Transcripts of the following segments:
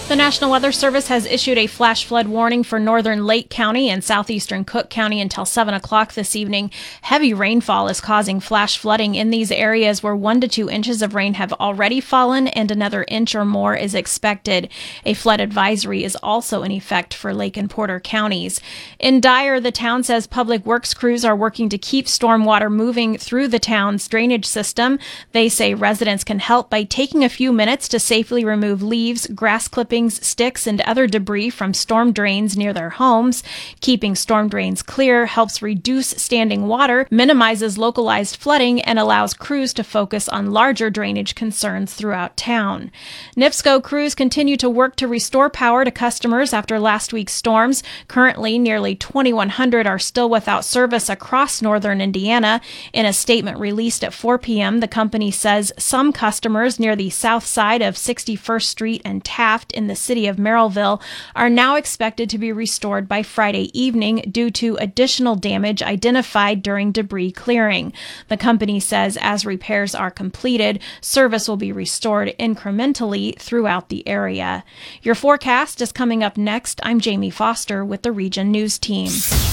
The National Weather Service has issued a flash flood warning for northern Lake County and southeastern Cook County until 7 o'clock this evening. Heavy rainfall is causing flash flooding in these areas where 1 to 2 inches of rain have already fallen and another inch or more is expected. A flood advisory is also in effect for Lake and Porter counties. In Dyer, the town says public works crews are working to keep stormwater moving through the town's drainage system. They say residents can help by taking a few minutes to safely remove leaves, grass clippings, sticks, and other debris from storm drains near their homes. Keeping storm drains clear helps reduce standing water, minimizes localized flooding, and allows crews to focus on larger drainage concerns throughout town. NIPSCO crews continue to work to restore power to customers after last week's storms. Currently, nearly 2,100 are still without service across northern Indiana. In a statement released at 4 p.m., the company says some customers near the south side of 61st Street and Taft in the city of Merrillville are now expected to be restored by Friday evening due to additional damage identified during debris clearing. The company says as repairs are completed, service will be restored incrementally throughout the area. Your forecast is coming up next. I'm Jamie Foster with the Region News Team.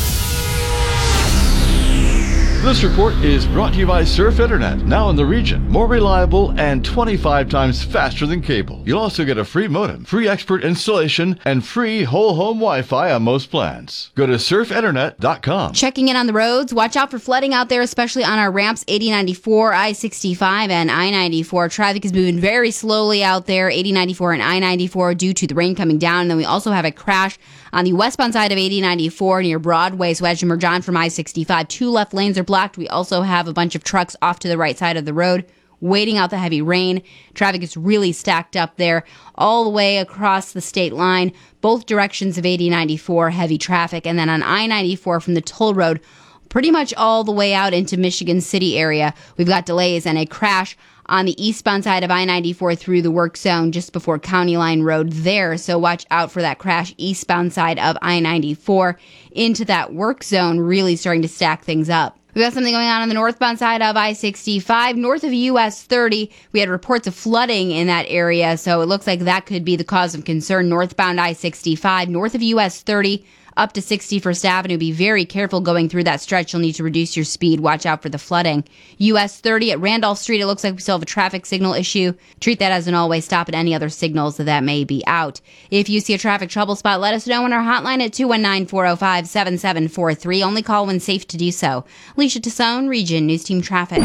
This report is brought to you by Surf Internet, now in the region. More reliable and 25 times faster than cable. You'll also get a free modem, free expert installation, and free whole home Wi-Fi on most plans. Go to surfinternet.com. Checking in on the roads. Watch out for flooding out there, especially on our ramps 8094, I-65, and I-94. Traffic is moving very slowly out there, 8094 and I-94, due to the rain coming down. And then we also have a crash on the westbound side of 8094 near Broadway. So as you merge on from I-65, 2 left lanes are blocked. We also have a bunch of trucks off to the right side of the road waiting out the heavy rain. Traffic is really stacked up there all the way across the state line, both directions of 8094, heavy traffic. And then on I-94 from the toll road, pretty much all the way out into Michigan City area, we've got delays and a crash on the eastbound side of I-94 through the work zone just before County Line Road there. So watch out for that crash eastbound side of I-94 into that work zone, really starting to stack things up. We've got something going on the northbound side of I-65, north of US 30. We had reports of flooding in that area, so it looks like that could be the cause of concern. Northbound I-65, north of US 30, up to 61st Avenue. Be very careful going through that stretch. You'll need to reduce your speed. Watch out for the flooding. US 30 at Randolph Street, it looks like we still have a traffic signal issue. Treat that as an always stop at any other signals that may be out. If you see a traffic trouble spot, let us know on our hotline at 219-405-7743. Only call when safe to do so. Alicia Tassone, Region News Team Traffic.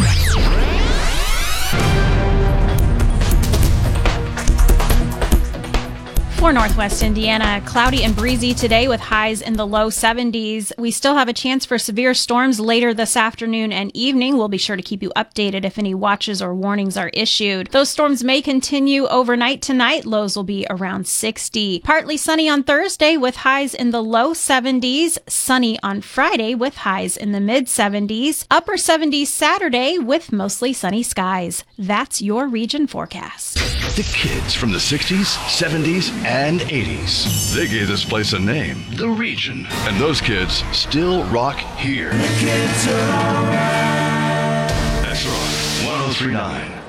For Northwest Indiana, cloudy and breezy today with highs in the low 70s. We still have a chance for severe storms later this afternoon and evening. We'll be sure to keep you updated if any watches or warnings are issued. Those storms may continue overnight tonight. Lows will be around 60. Partly sunny on Thursday with highs in the low 70s. Sunny on Friday with highs in the mid 70s. Upper 70s Saturday with mostly sunny skies. That's your region forecast. The kids from the 60s, 70s, and 80s. They gave this place a name, The Region. And those kids still rock here. The kids are alright. That's right, 103.9.